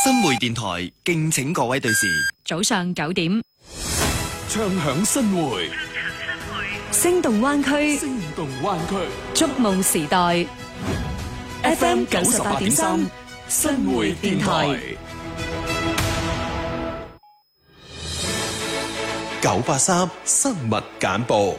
新會電台敬請各位對視。 早上9點， 唱響新會， 聲動灣區， 聲動灣區， 觸夢時代。FM 98.3，新會電台。 983新聞簡報。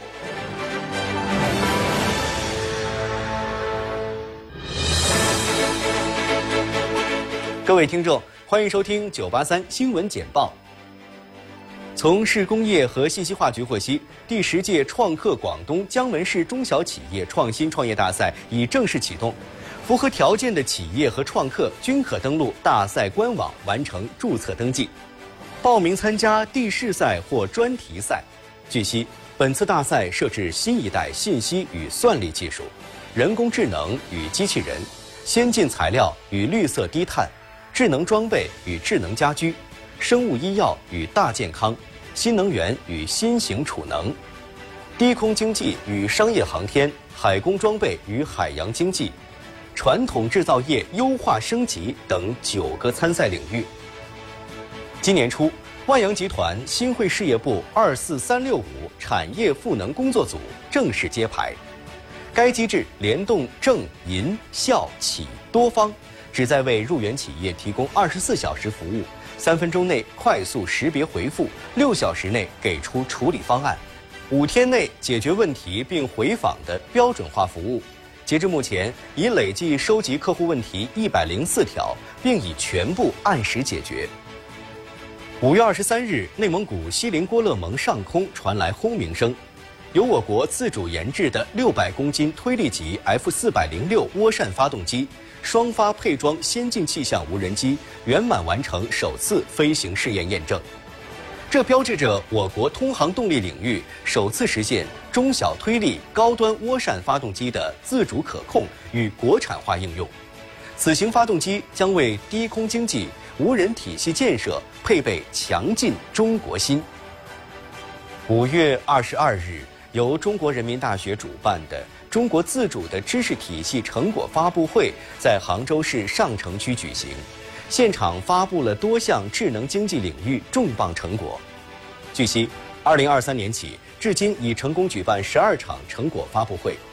各位聽眾，歡迎收聽983新聞簡報。從市工業和信息化局獲悉，第10屆創客廣東江門市中小企業創新創業大賽已正式啟動，符合條件的企業和創客均可登錄大賽官網完成註冊登記，報名參加地勢賽或專題賽。據悉，本次大賽設置新一代信息與算力技術、人工智能與機器人、先進材料與綠色低碳、智能裝備與智能家居、生物醫藥與大健康、新能源與新型儲能、低空經濟與商業航天、海工裝備與海洋經濟、傳統製造業優化升級等9個參賽領域。今年初，萬陽集團新會事業部24365產業賦能工作組正式揭牌。該機制聯動政、銀、校、企多方，旨在為入園企業提供24小時服務，3分鐘內快速識別回復，6小時內給出處理方案，5天內解決問題並回訪的標準化服務。截至目前，已累計收集客戶問題104條，並已全部按時解決。5月23日，內蒙古锡林郭勒盟上空傳來轟鳴聲，由我國自主研製的600公斤推力級 F406涡扇發動機雙發配裝先進氣象無人機圓滿完成首次飛行試驗驗證，這標誌着我國通航動力領域首次實現中小推力高端渦扇發動機的自主可控與國產化應用。此型發動機將為低空經濟無人體系建設配備強勁中國心。5月22日，由中國人民大學主辦的中國自主的知識體系成果發布會在杭州市上城區舉行，現場發布了多項智能經濟領域重磅成果。據悉，2023年起，至今已成功舉辦12場成果發布會。